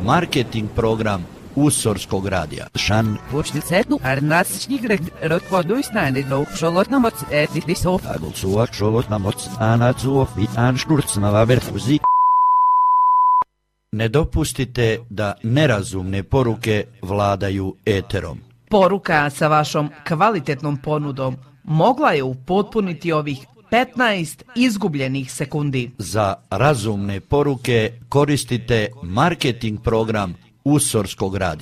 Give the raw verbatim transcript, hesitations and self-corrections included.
marketing program Usorskog radija. Šan. Počnicetu arnasčnigret rotvoduisnäänidlo šolotnamoc etitisov. Agulsuak šolotnamoc anacuov i anšturcnava verfuzi. Ne dopustite da nerazumne poruke vladaju eterom. Poruka sa vašom kvalitetnom ponudom mogla je upotpuniti ovih petnaest izgubljenih sekundi. Za razumne poruke koristite marketing program Usorskog radija.